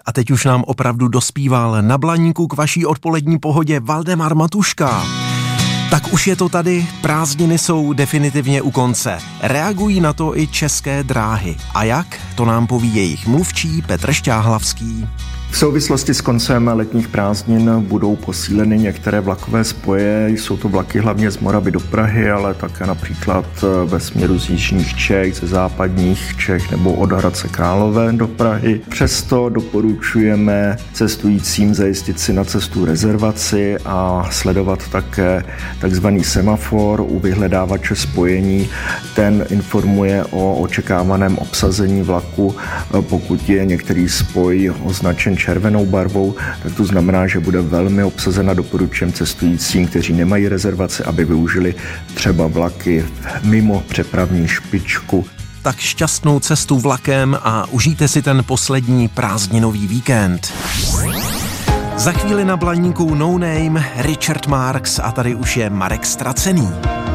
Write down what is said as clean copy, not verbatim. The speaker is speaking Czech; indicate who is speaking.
Speaker 1: A teď už nám opravdu dospíval na Blaníku k vaší odpolední pohodě Valdemar Matuška. Tak už je to tady, prázdniny jsou definitivně u konce. Reagují na to i České dráhy. A jak? To nám poví jejich mluvčí Petr Šťáhlavský.
Speaker 2: V souvislosti s koncem letních prázdnin budou posíleny některé vlakové spoje. Jsou to vlaky hlavně z Moravy do Prahy, ale také například ve směru z jižních Čech, ze západních Čech nebo od Hradce Králové do Prahy. Přesto doporučujeme cestujícím zajistit si na cestu rezervaci a sledovat také takzvaný semafor u vyhledávače spojení. Ten informuje o očekávaném obsazení vlaku. Pokud je některý spoj označen červenou barvou, tak to znamená, že bude velmi obsazena. Doporučujem cestujícím, kteří nemají rezervaci, aby využili třeba vlaky mimo přepravní špičku.
Speaker 1: Tak šťastnou cestu vlakem a užijte si ten poslední prázdninový víkend. Za chvíli na Blaníku No Name, Richard Marx a tady už je Marek Stracený.